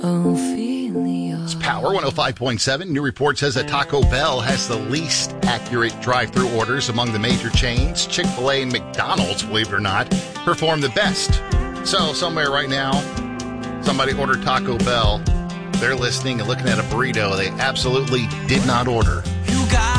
It's Power 105.7. New report says that Taco Bell has the least accurate drive-thru orders among the major chains. Chick-fil-A and McDonald's, believe it or not, perform the best. So somewhere right now, somebody ordered Taco Bell. They're listening and looking at a burrito they absolutely did not order.